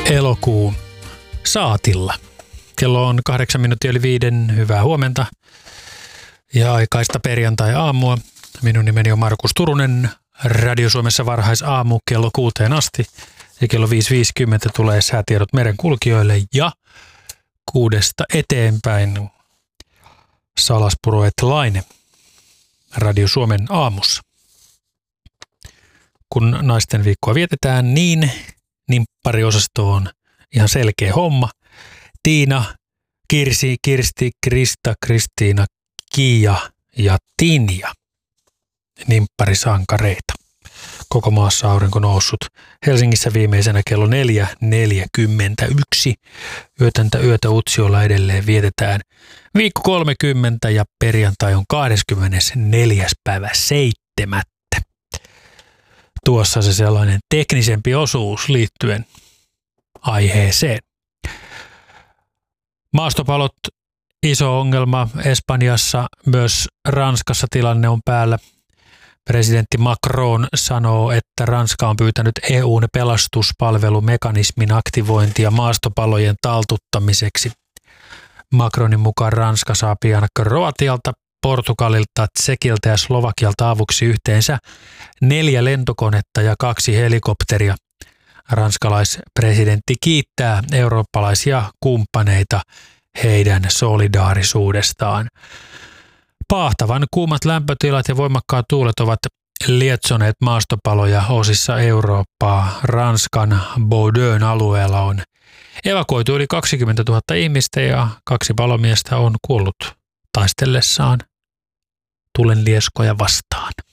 elokuun saatilla. Kello on 8:05. Hyvää huomenta ja aikaista perjantai-aamua. Minun nimeni on Markus Turunen. Radio Suomessa varhaisaamu kello 6 asti. Ja kello 5:50 tulee säätiedot merenkulkijoille ja 6 eteenpäin Salaspuro et Laine Radio Suomen aamussa. Kun naisten viikkoa vietetään, niin nimppariosasto on ihan selkeä homma. Tiina, Kirsi, Kirsti, Krista, Kristiina, Kiia ja Tinja. Nimpparisankareita. Koko maassa aurinko noussut. Helsingissä viimeisenä kello 4:41. Yötä Utsiolla edelleen vietetään. Viikko 30 ja perjantai on 24.7. Tuossa se sellainen teknisempi osuus liittyen aiheeseen. Maastopalot, iso ongelma Espanjassa, myös Ranskassa tilanne on päällä. Presidentti Macron sanoo, että Ranska on pyytänyt EU:n pelastuspalvelumekanismin aktivointia maastopalojen taltuttamiseksi. Macronin mukaan Ranska saa pian Kroatialta, Portugalilta, Tsekiltä ja Slovakialta avuksi yhteensä 4 lentokonetta ja 2 helikopteria. Ranskalaispresidentti kiittää eurooppalaisia kumppaneita heidän solidaarisuudestaan. Paahtavan kuumat lämpötilat ja voimakkaat tuulet ovat lietsoneet maastopaloja osissa Eurooppaa. Ranskan Bordeauxn alueella on evakuoitu yli 20 000 ihmistä ja 2 palomiestä on kuollut taistellessaan tulenlieskoja vastaan.